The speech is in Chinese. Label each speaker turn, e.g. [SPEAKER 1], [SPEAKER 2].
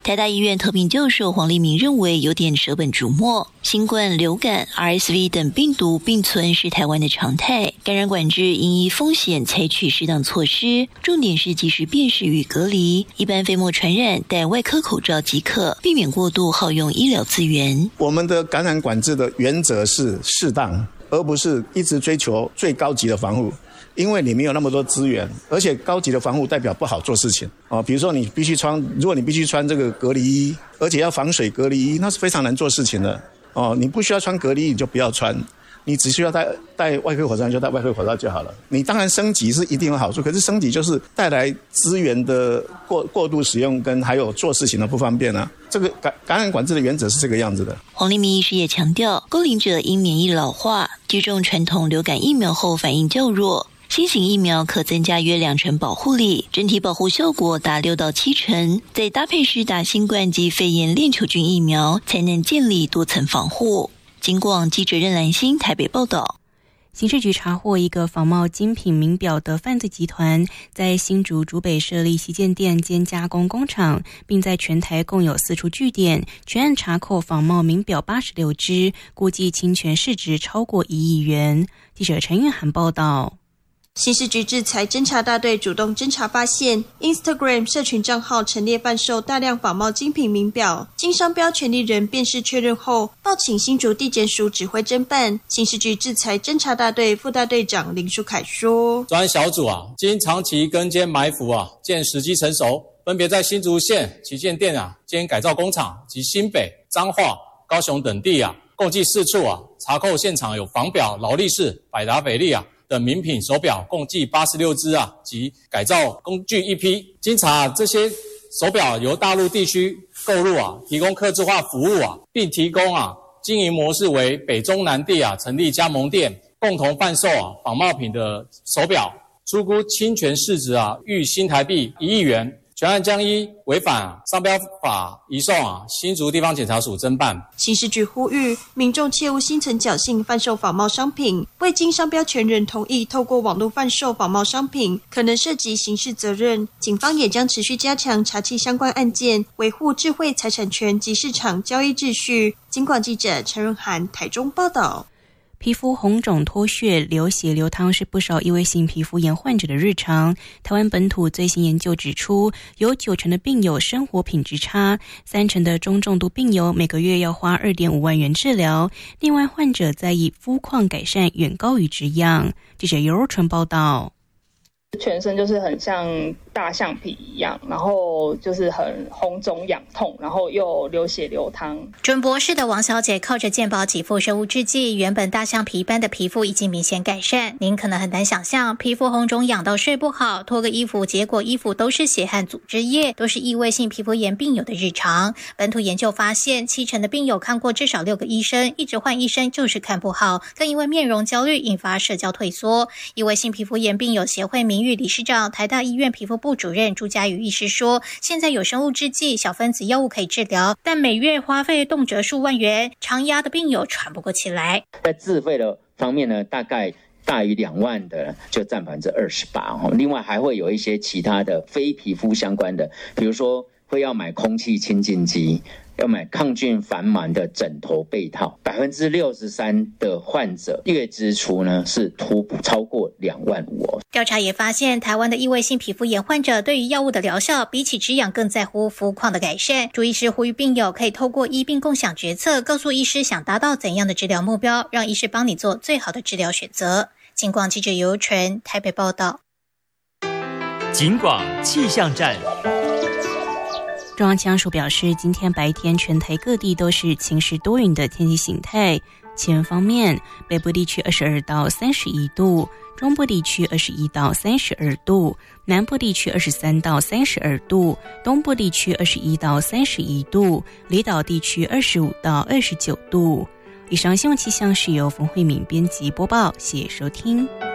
[SPEAKER 1] 台大医院特聘教授黄立明认为有点舍本逐末，新冠、流感、RSV 等病毒并存是台湾的常态，感染管制应依风险采取适当措施，重点是及时辨识与隔离，一般飞沫传染戴外科口罩即可，避免过度耗用医疗资源。
[SPEAKER 2] 我们的感染管制的原则是适当，而不是一直追求最高级的防护。因为你没有那么多资源，而且高级的防护代表不好做事情比如说如果你必须穿这个隔离衣，而且要防水隔离衣，那是非常难做事情的你不需要穿隔离衣你就不要穿，你只需要戴外科口罩就戴外科口罩就好了。你当然升级是一定有好处，可是升级就是带来资源的过度使用跟还有做事情的不方便啊。这个感染管制的原则是这个样子的。
[SPEAKER 1] 黄立明医师也强调，高龄者因免疫老化，接种传统流感疫苗后反应较弱，新型疫苗可增加约2成保护力，整体保护效果达6到7成，再搭配施打新冠及肺炎链球菌疫苗，才能建立多层防护。警广记者任兰心台北报道。
[SPEAKER 3] 刑事局查获一个仿冒精品名表的犯罪集团，在新竹竹北设立旗舰店兼加工工厂，并在全台共有4处据点，全案查扣仿冒名表86只，估计侵权市值超过1亿元。记者陈韵涵报道。
[SPEAKER 4] 刑事局制裁侦查大队主动侦查发现 Instagram 社群账号陈列贩售大量仿冒精品名表，经商标权利人辨识确认后，报请新竹地检署指挥侦办。刑事局制裁侦查大队副大队长林书凯说，
[SPEAKER 5] 专案小组经长期跟监埋伏见时机成熟，分别在新竹县旗舰店兼改造工厂及新北、彰化、高雄等地共计4处查扣现场有仿表劳力士、百达翡丽等名品手表共计86只及改造工具1批。经查，这些手表由大陆地区购入提供客制化服务并提供经营模式为北中南地成立加盟店，共同贩售仿冒品的手表，初估侵权市值逾新台币1亿元。全案将依违反商标法移送新竹地方检察署侦办。
[SPEAKER 4] 刑事局呼吁民众切勿心存侥幸贩售仿冒商品，未经商标权人同意透过网络贩售仿冒商品，可能涉及刑事责任。警方也将持续加强查缉相关案件，维护智慧财产权及市场交易秩序。警广记者陈润涵台中报道。
[SPEAKER 3] 皮肤红肿脱屑、流血流汤是不少异位性皮肤炎患者的日常。台湾本土最新研究指出，有9成的病友生活品质差，3成的中重度病友每个月要花2.5万元治疗。另外，患者在意肤况改善远高于止痒。记者尤若纯报道。
[SPEAKER 6] 全身就是很像大象皮一样，然后就是很红肿痒痛，然后又流血流汤。
[SPEAKER 7] 准博士的王小姐靠着健保给付生物制剂，原本大象皮般的皮肤已经明显改善。您可能很难想象，皮肤红肿痒到睡不好，脱个衣服，结果衣服都是血和组织液，都是异位性皮肤炎病友的日常。本土研究发现，7成的病友看过至少6个医生，一直换医生就是看不好，更因为面容焦虑引发社交退缩。异位性皮肤炎病友协会名誉理事长、台大医院皮肤部主任朱家宇医师说，现在有生物制剂、小分子药物可以治疗，但每月花费动辄数万元，常压的病友喘不过气来。
[SPEAKER 8] 在自费的方面呢，大概大于2万的就占28%，另外还会有一些其他的非皮肤相关的，比如说会要买空气清净机，要买抗菌防螨的枕头被套，63%的患者月支出呢是突破超过2万5。
[SPEAKER 7] 调查也发现，台湾的异位性皮肤炎患者对于药物的疗效，比起止痒更在乎肤况的改善。朱医师呼吁病友可以透过医病共享决策，告诉医师想达到怎样的治疗目标，让医师帮你做最好的治疗选择。警广记者尤纯台北报道。
[SPEAKER 9] 警广气象站。
[SPEAKER 3] 中央气象署表示，今天白天全台各地都是晴时多云的天气形态。气温方面，北部地区22到31度，中部地区21到32度，南部地区23到32度，东部地区21到31度，离岛地区25到29度。以上新闻气象是由冯慧敏编辑播报，谢谢收听。